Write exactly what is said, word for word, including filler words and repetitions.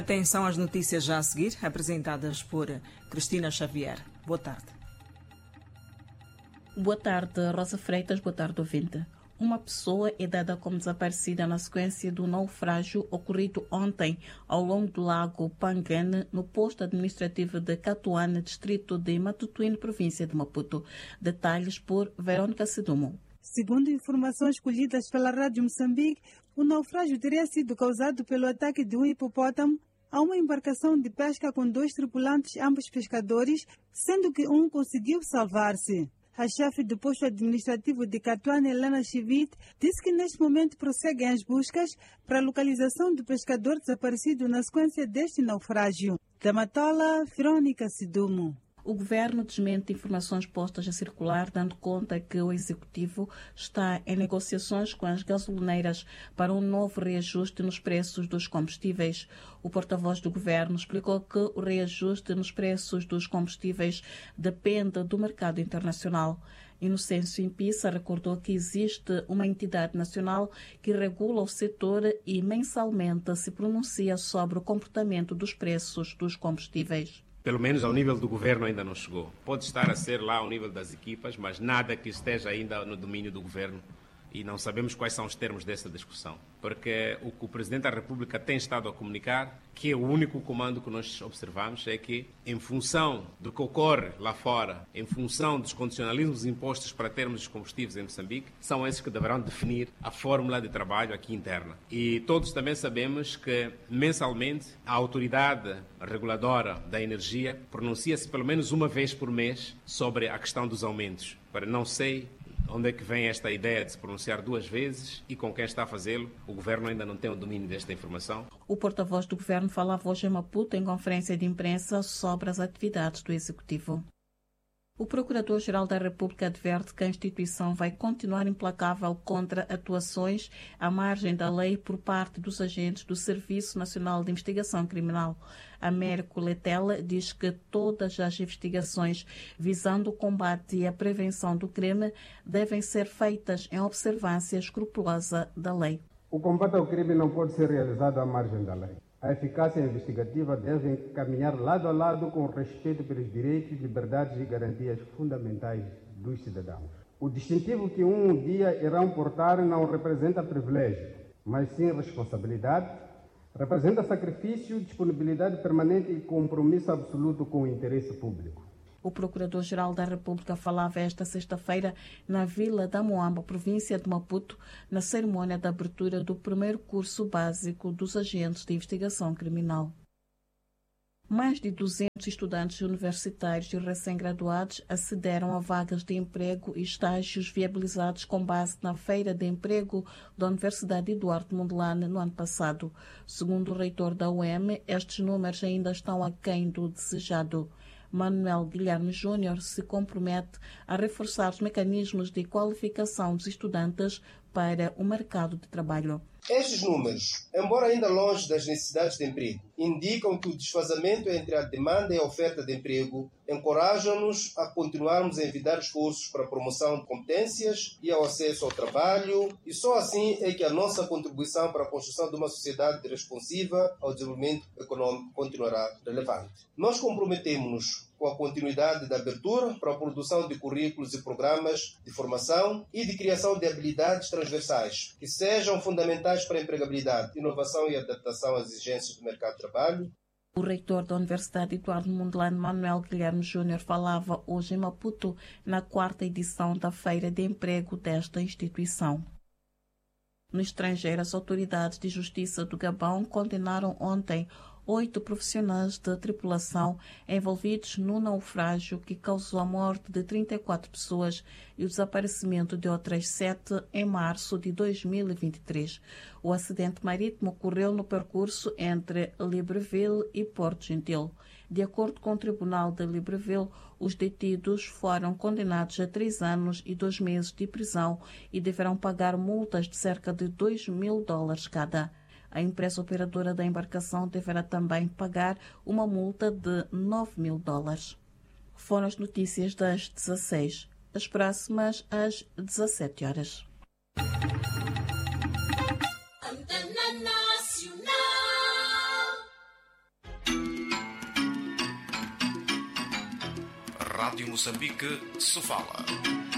Atenção às notícias já a seguir, apresentadas por Cristina Xavier. Boa tarde. Boa tarde, Rosa Freitas. Boa tarde, ouvinte. Uma pessoa é dada como desaparecida na sequência do naufrágio ocorrido ontem ao longo do lago Pangane, no posto administrativo de Catuane, distrito de Matutuíne, província de Maputo. Detalhes por Verônica Sedumo. Segundo informações colhidas pela Rádio Moçambique, o naufrágio teria sido causado pelo ataque de um hipopótamo a uma embarcação de pesca com dois tripulantes, ambos pescadores, sendo que um conseguiu salvar-se. A chefe do posto administrativo de Catuane, Helena Chivite, disse que neste momento prosseguem as buscas para a localização do pescador desaparecido na sequência deste naufrágio. Da Matola, Verônica Sedumo. O governo desmente informações postas a circular, dando conta que o executivo está em negociações com as gasolineiras para um novo reajuste nos preços dos combustíveis. O porta-voz do governo explicou que o reajuste nos preços dos combustíveis depende do mercado internacional. Inocêncio Impissa recordou que existe uma entidade nacional que regula o setor e mensalmente se pronuncia sobre o comportamento dos preços dos combustíveis. Pelo menos ao nível do governo ainda não chegou. Pode estar a ser lá ao nível das equipas, mas nada que esteja ainda no domínio do governo. E não sabemos quais são os termos dessa discussão. Porque o que o Presidente da República tem estado a comunicar, que é o único comando que nós observamos, é que, em função do que ocorre lá fora, em função dos condicionalismos impostos para termos os combustíveis em Moçambique, são esses que deverão definir a fórmula de trabalho aqui interna. E todos também sabemos que, mensalmente, a autoridade reguladora da energia pronuncia-se pelo menos uma vez por mês sobre a questão dos aumentos. Para não sei onde é que vem esta ideia de se pronunciar duas vezes e com quem está a fazê-lo? O governo ainda não tem o domínio desta informação. O porta-voz do governo falava hoje em Maputo em conferência de imprensa sobre as atividades do executivo. O Procurador-Geral da República adverte que a instituição vai continuar implacável contra atuações à margem da lei por parte dos agentes do Serviço Nacional de Investigação Criminal. Américo Letela diz que todas as investigações visando o combate e a prevenção do crime devem ser feitas em observância escrupulosa da lei. O combate ao crime não pode ser realizado à margem da lei. A eficácia investigativa deve caminhar lado a lado com o respeito pelos direitos, liberdades e garantias fundamentais dos cidadãos. O distintivo que um dia irão portar não representa privilégio, mas sim responsabilidade, representa sacrifício, disponibilidade permanente e compromisso absoluto com o interesse público. O Procurador-Geral da República falava esta sexta-feira na Vila da Moamba, província de Maputo, na cerimônia de abertura do primeiro curso básico dos agentes de investigação criminal. Mais de duzentos estudantes universitários e recém-graduados acederam a vagas de emprego e estágios viabilizados com base na Feira de Emprego da Universidade Eduardo Mondlane no ano passado. Segundo o reitor da U E M, estes números ainda estão aquém do desejado. Manuel Guilherme Júnior se compromete a reforçar os mecanismos de qualificação dos estudantes para o mercado de trabalho. Estes números, embora ainda longe das necessidades de emprego, indicam que o desfazamento entre a demanda e a oferta de emprego encorajam-nos a continuarmos a envidar esforços para a promoção de competências e ao acesso ao trabalho, e só assim é que a nossa contribuição para a construção de uma sociedade responsiva ao desenvolvimento econômico continuará relevante. Nós comprometemos-nos com a continuidade da abertura para a produção de currículos e programas de formação e de criação de habilidades transversais que sejam fundamentais para a empregabilidade, inovação e adaptação às exigências do mercado de trabalho. O reitor da Universidade Eduardo Mondlane, Manuel Guilherme Júnior, falava hoje em Maputo na quarta edição da Feira de Emprego desta instituição. No estrangeiro, as autoridades de justiça do Gabão condenaram ontem oito profissionais de tripulação envolvidos no naufrágio que causou a morte de trinta e quatro pessoas e o desaparecimento de outras sete em março de dois mil e vinte e três. O acidente marítimo ocorreu no percurso entre Libreville e Porto Gentil. De acordo com o Tribunal de Libreville, os detidos foram condenados a três anos e dois meses de prisão e deverão pagar multas de cerca de dois mil dólares cada. A empresa operadora da embarcação deverá também pagar uma multa de nove mil dólares. Foram as notícias das dezasseis. As próximas às dezassete horas. Rádio Moçambique, Sofala.